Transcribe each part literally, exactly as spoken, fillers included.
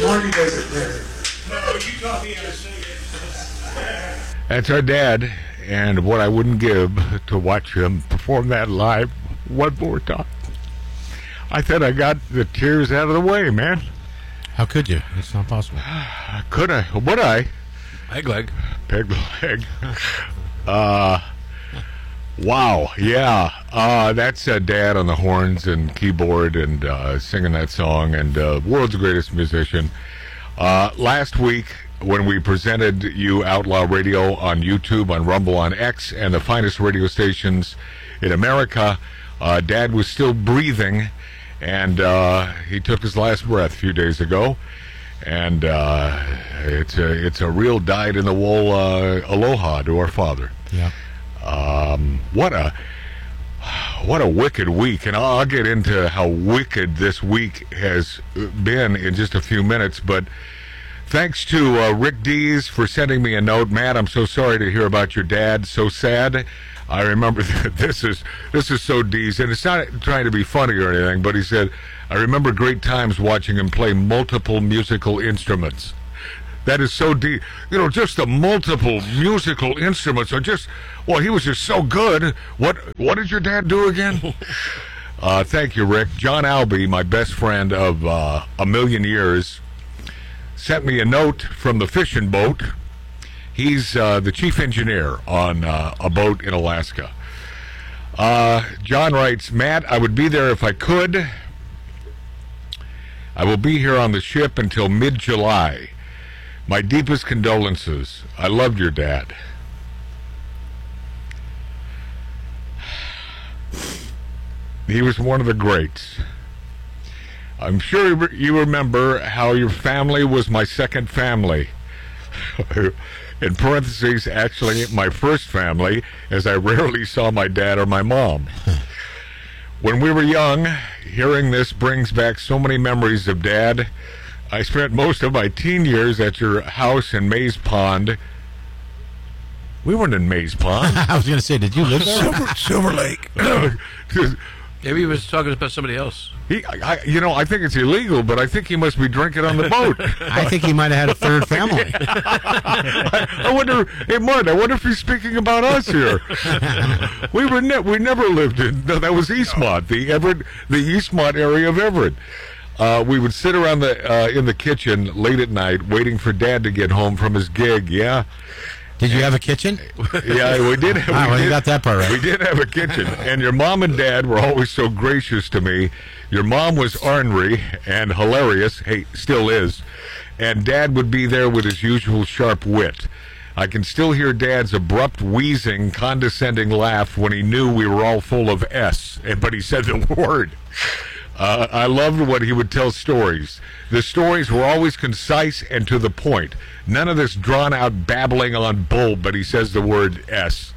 Marty does it better. No, you taught me how to sing it. That's our dad, and what I wouldn't give to watch him perform that live one more time. I thought I got the tears out of the way, man. How could you? It's not possible. Could I? Would I? Peg leg. Peg leg. uh, wow, yeah. Uh, that's uh, Dad on the horns and keyboard and uh, singing that song, and uh, world's greatest musician. Uh, last week, when we presented you Outlaw Radio on YouTube, on Rumble, on X, and the finest radio stations in America, uh, Dad was still breathing, and uh, he took his last breath a few days ago. And uh, it's a it's a real dyed-in-the-wool uh, aloha to our father. Yeah. Um, what a what a wicked week, and I'll, I'll get into how wicked this week has been in just a few minutes. But thanks to uh, Rick Dees for sending me a note. Matt, I'm so sorry to hear about your dad. So sad. I remember that this is this is so Dees, and it's not trying to be funny or anything, but he said, I remember great times watching him play multiple musical instruments. That is so deep. You know, just the multiple musical instruments are just, well, he was just so good. What what did your dad do again? uh, thank you, Rick. John Albee, my best friend of uh, a million years, sent me a note from the fishing boat. He's uh, the chief engineer on uh, a boat in Alaska. Uh, John writes, Matt, I would be there if I could. I will be here on the ship until mid-July. My deepest condolences. I loved your dad. He was one of the greats. I'm sure you remember how your family was my second family. In parentheses, actually, my first family, as I rarely saw my dad or my mom. When we were young, hearing this brings back so many memories of Dad. I spent most of my teen years at your house in Mays Pond. We weren't in Mays Pond. I was going to say, did you live there? Silver, Silver Lake. Maybe he was talking about somebody else. He, I, you know, I think it's illegal, but I think he must be drinking on the boat. I think he might have had a third family. I, I wonder, hey, Martin, I wonder if he's speaking about us here. we were ne- we never lived in, no, that was Eastmont, the Everett, the Eastmont area of Everett. Uh, we would sit around the uh, in the kitchen late at night waiting for Dad to get home from his gig, yeah. Did you have a kitchen? Yeah, we did. Have, ah, we well, did, you got that part right. We did have a kitchen, and your mom and Dad were always so gracious to me. Your mom was ornery and hilarious, hey, still is, and Dad would be there with his usual sharp wit. I can still hear Dad's abrupt, wheezing, condescending laugh when he knew we were all full of S, but he said the word. Uh, I loved when he would tell stories. The stories were always concise and to the point. None of this drawn-out babbling on bull, but he says the word S.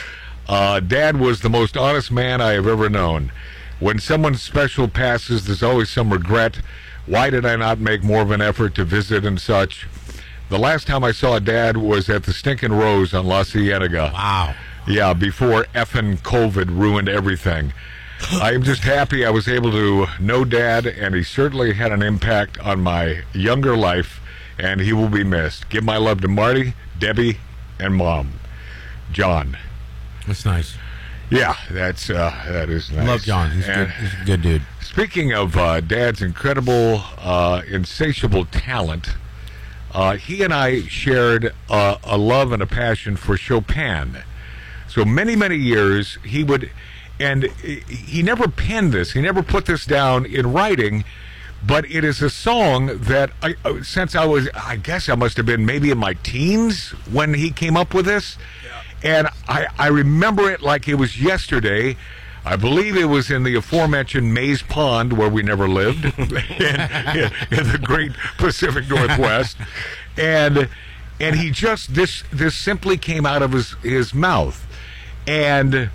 Uh, Dad was the most honest man I have ever known. When someone special passes, there's always some regret. Why did I not make more of an effort to visit and such? The last time I saw Dad was at the Stinkin' Rose on La Cienega. Wow. Yeah, before effing COVID ruined everything. I am just happy I was able to know Dad, and he certainly had an impact on my younger life, and he will be missed. Give my love to Marty, Debbie, and Mom. John. That's nice. Yeah, that's uh, that is nice. Love John. He's, good. He's a good dude. Speaking of uh, Dad's incredible, uh, insatiable talent, uh, he and I shared uh, a love and a passion for Chopin. So many, many years he would... And he never penned this. He never put this down in writing, but it is a song that, I, since I was, I guess I must have been maybe in my teens when he came up with this. Yeah. And I, I remember it like it was yesterday. I believe it was in the aforementioned Mays Pond, where we never lived, in, in, in the great Pacific Northwest. And and he just, this this simply came out of his, his mouth. And...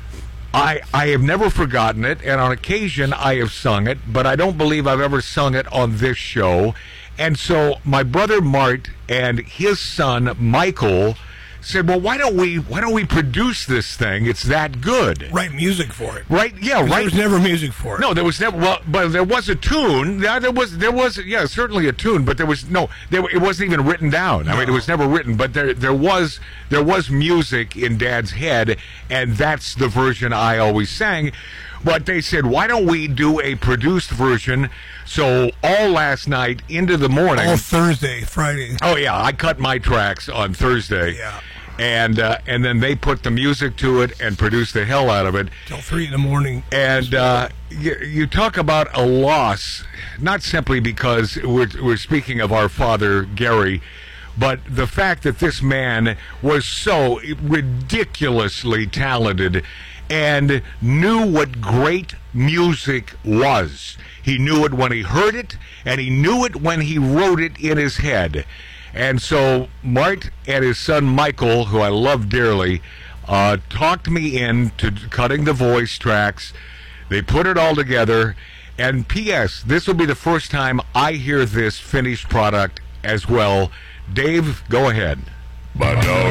I, I have never forgotten it, and on occasion I have sung it, but I don't believe I've ever sung it on this show. And so my brother Mart and his son Michael said, "Well, why don't we why don't we produce this thing? It's that good." Write music for it. Right? Yeah. 'Cause Right. There was never music for it. No, there was never. Well, but there was a tune. Yeah, there was. There was. Yeah, certainly a tune. But there was no. There, it wasn't even written down. I mean, it was never written. But there, there was. There was music in Dad's head, and that's the version I always sang. But they said, why don't we do a produced version? So all last night into the morning. All Thursday, Friday. Oh yeah, I cut my tracks on Thursday. Yeah. And uh, and then they put the music to it and produced the hell out of it. Till three in the morning. And uh, you, you talk about a loss, not simply because we're, we're speaking of our father, Gary, but the fact that this man was so ridiculously talented and knew what great music was. He knew it when he heard it, and he knew it when he wrote it in his head. And so Mart and his son Michael, who I love dearly, uh, talked me into cutting the voice tracks. They put it all together. And P S, this will be the first time I hear this finished product as well. Dave, go ahead. But no.